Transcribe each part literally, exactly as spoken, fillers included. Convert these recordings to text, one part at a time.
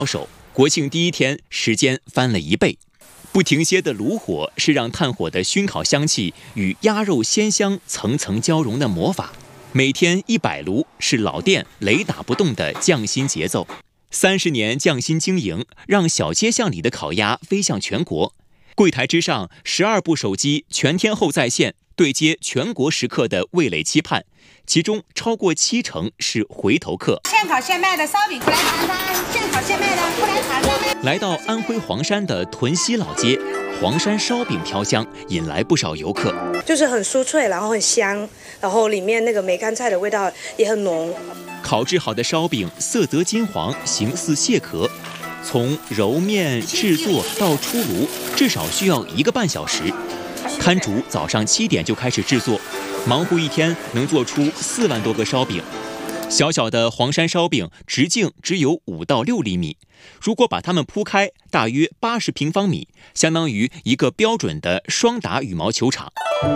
手，国庆第一天时间翻了一倍。不停歇的炉火是让炭火的熏烤香气与鸭肉鲜香层层交融的魔法。每天一百炉是老店雷打不动的匠心节奏。三十年匠心经营，让小街巷里的烤鸭飞向全国。柜台之上，十二部手机全天候在线，对接全国食客的味蕾期盼，其中超过七成是回头客。 现烤现卖的烧饼，过来尝尝；现烤现卖的，过来尝尝。 来到安徽黄山的屯溪老街，黄山烧饼飘香，引来不少游客。 就是很酥脆，然后很香，然后里面那个梅干菜的味道也很浓。 烤制好的烧饼色泽金黄，形似蟹壳。从揉面制作到出炉，至少需要一个半小时。摊主早上七点就开始制作，忙活一天能做出四万多个烧饼。小小的黄山烧饼直径只有五到六厘米，如果把它们铺开，大约八十平方米，相当于一个标准的双打羽毛球场。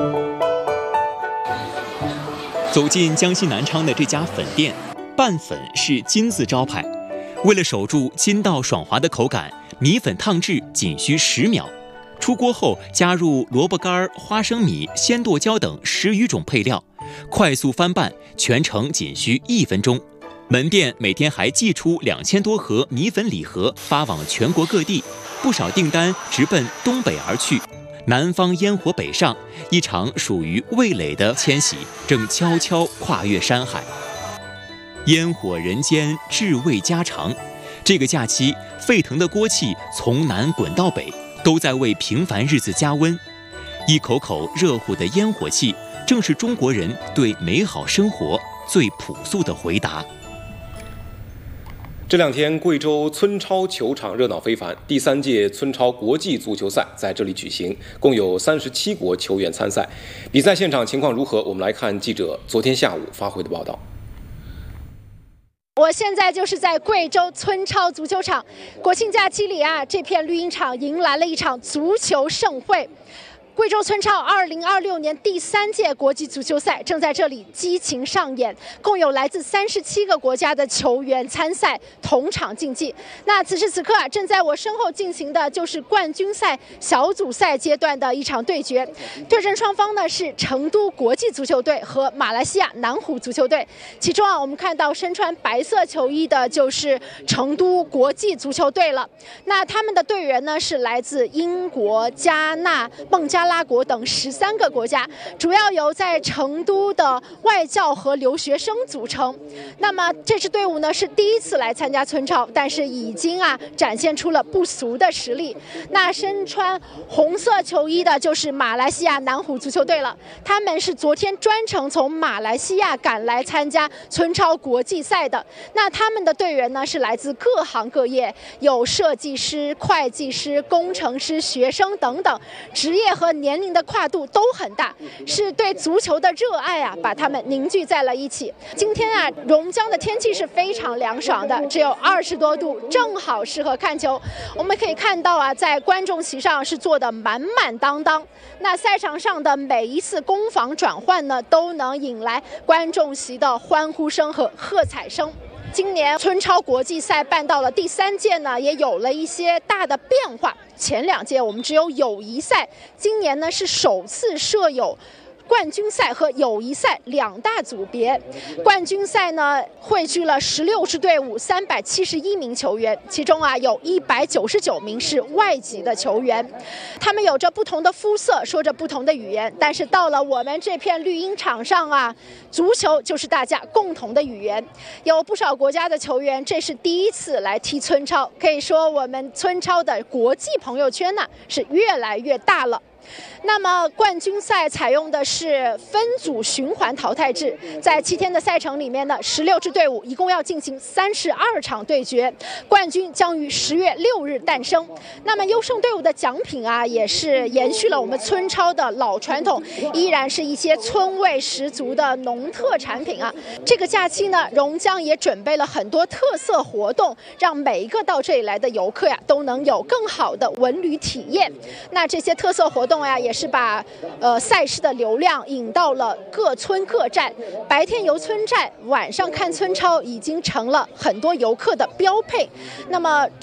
走进江西南昌的这家粉店，拌粉是金字招牌。为了守住筋道爽滑的口感，米粉烫制仅需十秒。出锅后加入萝卜干、花生米、鲜剁椒等十余种配料，快速翻拌，全程仅需一分钟。门店每天还寄出两千多盒米粉礼盒，发往全国各地，不少订单直奔东北而去。南方烟火北上，一场属于味蕾的迁徙正悄悄跨越山海。烟火人间，至味家常。这个假期，沸腾的锅气从南滚到北，都在为平凡日子加温。一口口热乎的烟火气，正是中国人对美好生活最朴素的回答。 这两天，贵州村超球场热闹非凡，第三届村超国际足球赛在这里举行，共有三十七国球员参赛。比赛现场情况如何？我们来看记者昨天下午发回的报道。 我现在就是在贵州村超足球场，国庆假期里啊，这片绿茵场迎来了一场足球盛会。贵州村超二零二六年第三届国际足球赛正在这里激情上演，共有来自三十七个国家的球员参赛，同场竞技。那此时此刻啊，正在我身后进行的就是冠军赛小组赛阶段的一场对决，对阵双方呢是成都国际足球队和马来西亚南湖足球队。其中啊，我们看到身穿白色球衣的就是成都国际足球队了。那他们的队员呢是来自英国、加纳、孟加拉国等十三个国家，主要由在成都的外教和留学生组成。那么这支队伍呢是第一次来参加村超，但是已经啊展现出了不俗的实力。那身穿红色球衣的就是马来西亚南湖足球队了，他们是昨天专程从马来西亚赶来参加村超国际赛的。那他们的队员呢是来自各行各业，有设计师、会计师、工程师、学生等等，职业和年龄的跨度都很大，是对足球的热爱啊，把他们凝聚在了一起。今天啊，榕江的天气是非常凉爽的，只有二十多度，正好适合看球。我们可以看到啊，在观众席上是坐得满满当当。那赛场上的每一次攻防转换呢，都能引来观众席的欢呼声和喝彩声。今年村超国际赛办到了第三届呢，也有了一些大的变化。前两届我们只有友谊赛，今年呢是首次设有冠军赛和友谊赛两大组别。冠军赛呢汇聚了十六支队伍，三百七十一名球员，其中啊有一百九十九名是外籍的球员，他们有着不同的肤色，说着不同的语言，但是到了我们这片绿茵场上啊，足球就是大家共同的语言。有不少国家的球员这是第一次来踢村超，可以说我们村超的国际朋友圈呢是越来越大了。那么冠军赛采用的是分组循环淘汰制，在七天的赛程里面呢，十六支队伍一共要进行三十二场对决，冠军将于十月六日诞生。那么优胜队伍的奖品啊，也是延续了我们村超的老传统，依然是一些村味十足的农特产品啊。这个假期呢，榕江也准备了很多特色活动，让每一个到这里来的游客呀，都能有更好的文旅体验。那这些特色活动呀，也是把呃赛事的流量引到了各村各站，白天游村寨，晚上看村超，已经成了很多游客的标配。那么